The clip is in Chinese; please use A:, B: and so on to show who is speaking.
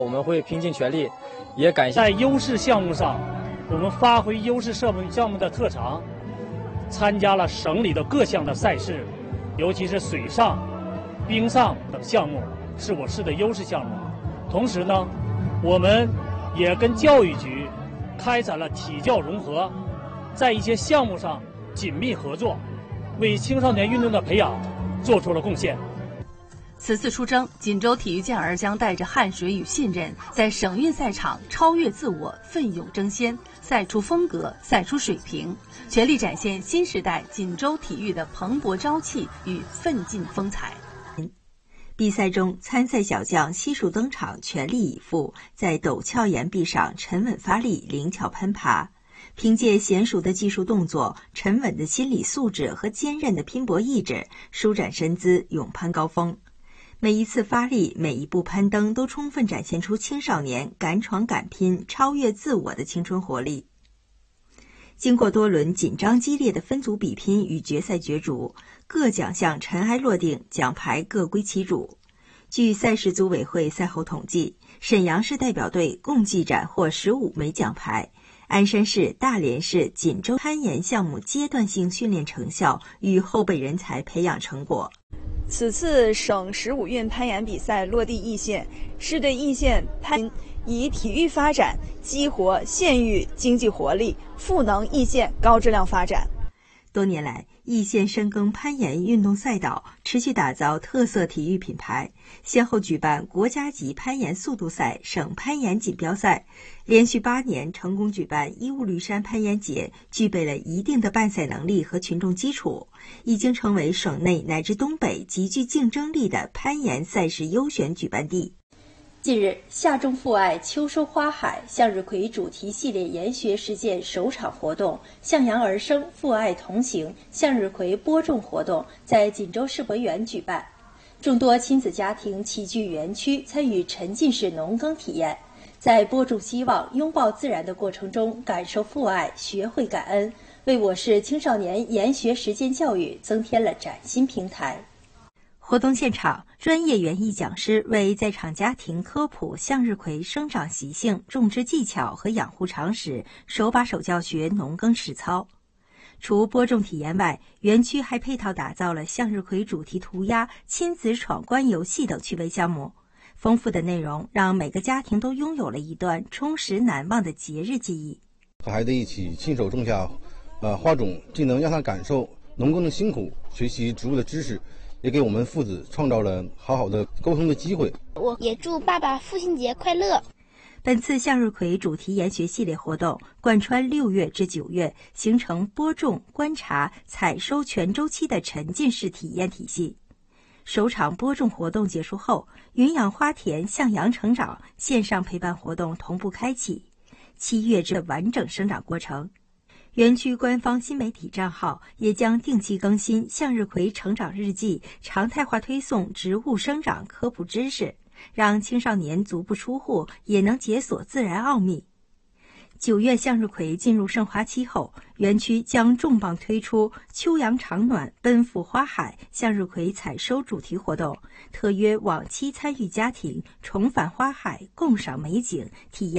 A: 我们会拼尽全力，也感谢
B: 在优势项目上，我们发挥优势项目的特长，参加了省里的各项的赛事，尤其是水上、冰上等项目是我市的优势项目。同时呢，我们也跟教育局开展了体教融合，在一些项目上紧密合作，为青少年运动的培养做出了贡献。
C: 此次出征，锦州体育健儿将带着汗水与信任，在省运赛场超越自我，奋勇争先，赛出风格，赛出水平，全力展现新时代锦州体育的蓬勃朝气与奋进风采。
D: 比赛中，参赛小将悉数登场，全力以赴，在陡峭岩壁上沉稳发力，灵巧攀爬。凭借娴熟的技术动作、沉稳的心理素质和坚韧的拼搏意志，舒展身姿，勇攀高峰。每一次发力，每一步攀登，都充分展现出青少年敢闯敢拼、超越自我的青春活力。经过多轮紧张激烈的分组比拼与决赛角逐，各奖项尘埃落定，奖牌各归其主。据赛事组委会赛后统计，沈阳市代表队共计斩获15枚奖牌。鞍山市、大连市、锦州攀岩项目阶段性训练成效与后备人才培养成果。
E: 此次省15运攀岩比赛落地易县，是对易县攀以体育发展激活县域经济活力，赋能易县高质量发展。
D: 多年来，易县深耕攀岩运动赛道，持续打造特色体育品牌，先后举办国家级攀岩速度赛、省攀岩锦标赛，连续8年成功举办义乌绿山攀岩节，具备了一定的办赛能力和群众基础，已经成为省内乃至东北极具竞争力的攀岩赛事优选举办地。
F: 近日，夏种父爱，秋收花海向日葵主题系列研学实践首场活动“向阳而生，父爱同行”向日葵播种活动在锦州世博园举办，众多亲子家庭齐聚园区参与沉浸式农耕体验，在播种希望、拥抱自然的过程中感受父爱，学会感恩，为我市青少年研学实践教育增添了崭新平台。
D: 活动现场，专业园艺讲师为在场家庭科普向日葵生长习性、种植技巧和养护常识，手把手教学农耕实操。除播种体验外，园区还配套打造了向日葵主题涂鸦、亲子闯关游戏等趣味项目。丰富的内容让每个家庭都拥有了一段充实难忘的节日记忆。
G: 和孩子一起亲手种下花种，既能让他感受农耕的辛苦，学习植物的知识，也给我们父子创造了好的沟通的机会。
H: 我也祝爸爸父亲节快乐。
D: 本次向日葵主题研学系列活动贯穿6月至9月，形成播种、观察、采收全周期的沉浸式体验体系。首场播种活动结束后，云养花田向阳成长线上陪伴活动同步开启，7月至完整生长过程。园区官方新媒体账号也将定期更新向日葵成长日记，常态化推送植物生长科普知识，让青少年足不出户也能解锁自然奥秘。9月向日葵进入盛花期后，园区将重磅推出秋阳长暖奔赴花海向日葵采收主题活动，特约往期参与家庭重返花海，共赏美景，体验